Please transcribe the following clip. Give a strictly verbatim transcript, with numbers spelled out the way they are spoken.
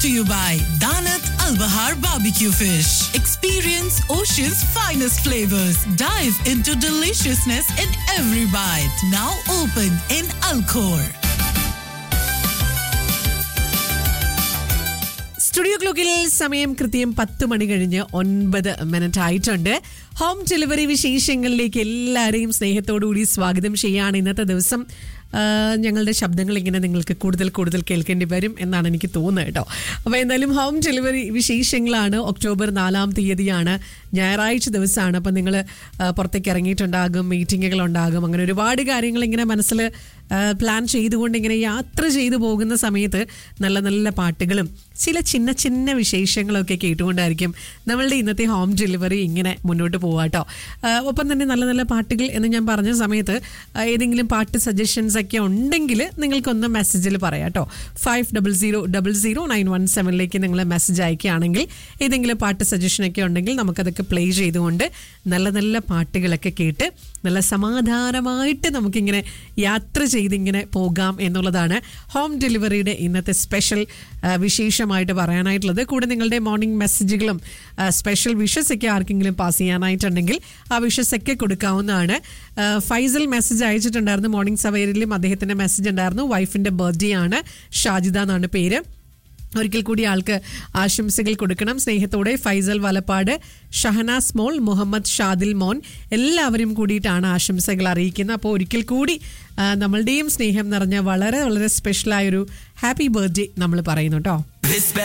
to you by Danat Al Bahar Barbecue Fish. Experience Ocean's finest flavors. Dive into deliciousness in every bite. Now open in Alcor. Studio ക്ലോക്കിൽ സമയം കൃത്യം പത്ത് മണി കഴിഞ്ഞ് ഒൻപത് minute ആയിട്ടുണ്ട്. Home delivery വിശേഷങ്ങളിലേക്ക് എല്ലാവരെയും സ്നേഹത്തോടുകൂടി സ്വാഗതം ചെയ്യാണ്. ഇന്നത്തെ ദിവസം ഞങ്ങളുടെ ശബ്ദങ്ങൾ ഇങ്ങനെ നിങ്ങൾക്ക് കൂടുതൽ കൂടുതൽ കേൾക്കേണ്ടി വരും എന്നാണ് എനിക്ക് തോന്നുന്നത് കേട്ടോ. അപ്പോൾ എന്തായാലും ഹോം ഡെലിവറി വിശേഷങ്ങളാണ്. ഒക്ടോബർ നാലാം തീയതിയാണ്, ഞായറാഴ്ച ദിവസമാണ്. അപ്പം നിങ്ങൾ പുറത്തേക്ക് ഇറങ്ങിയിട്ടുണ്ടാകും, മീറ്റിങ്ങുകൾ ഉണ്ടാകും, അങ്ങനെ ഒരുപാട് കാര്യങ്ങൾ ഇങ്ങനെ മനസ്സിൽ പ്ലാൻ ചെയ്തുകൊണ്ട് ഇങ്ങനെ യാത്ര ചെയ്തു പോകുന്ന സമയത്ത് നല്ല നല്ല പാട്ടുകളും ചില ചിന്ന ചിന്ന വിശേഷങ്ങളൊക്കെ കേട്ടുകൊണ്ടായിരിക്കും നമ്മളുടെ ഇന്നത്തെ ഹോം ഡെലിവറി ഇങ്ങനെ മുന്നോട്ട് പോവാട്ടോ. ഒപ്പം തന്നെ നല്ല നല്ല പാട്ടുകൾ എന്ന് ഞാൻ പറഞ്ഞ സമയത്ത് ഏതെങ്കിലും പാട്ട് സജഷൻസ് ഒക്കെ ഉണ്ടെങ്കിൽ നിങ്ങൾക്കൊന്ന് മെസ്സേജിൽ പറയാം കേട്ടോ. Five double zero double zero nine one സെവനിലേക്ക് നിങ്ങൾ മെസ്സേജ് അയക്കുകയാണെങ്കിൽ ഏതെങ്കിലും പാട്ട് സജഷനൊക്കെ ഉണ്ടെങ്കിൽ നമുക്കതൊക്കെ പ്ലേ ചെയ്തുകൊണ്ട് നല്ല നല്ല പാട്ടുകളൊക്കെ കേട്ട് നല്ല സമാധാനമായിട്ട് നമുക്കിങ്ങനെ യാത്ര ചെയ്തിങ്ങനെ പോകാം എന്നുള്ളതാണ് ഹോം ഡെലിവറിയുടെ ഇന്നത്തെ സ്പെഷ്യൽ വിശേഷമായിട്ട് പറയാനായിട്ടുള്ളത്. കൂടെ നിങ്ങളുടെ മോർണിംഗ് മെസ്സേജുകളും സ്പെഷ്യൽ വിഷസ് ഒക്കെ ആർക്കെങ്കിലും പാസ് ചെയ്യാനായിട്ടുണ്ടെങ്കിൽ ആ വിഷസ് ഒക്കെ കൊടുക്കാവുന്നതാണ്. ഫൈസൽ മെസ്സേജ് അയച്ചിട്ടുണ്ടായിരുന്നു. മോർണിംഗ് സവേരിലും അദ്ദേഹത്തിൻ്റെ മെസ്സേജ് ഉണ്ടായിരുന്നു. വൈഫിൻ്റെ ബർത്ത്ഡേ ആണ്, ഷാജിദ എന്നാണ് പേര്. ഒരിക്കൽ കൂടി ആൾക്ക് ആശംസകൾ കൊടുക്കണം. സ്നേഹത്തോടെ ഫൈസൽ വലപ്പാട്, ഷഹനാസ് മോൾ, മുഹമ്മദ് ഷാദിൽ മോൻ എല്ലാവരും കൂടിയിട്ടാണ് ആശംസകൾ അറിയിക്കുന്നത്. അപ്പോൾ ഒരിക്കൽ കൂടി നമ്മളുടെയും സ്നേഹം നിറഞ്ഞ വളരെ വളരെ സ്പെഷ്യലായൊരു ഹാപ്പി ബർത്ത്ഡേ നമ്മൾ പറയുന്നു കേട്ടോ.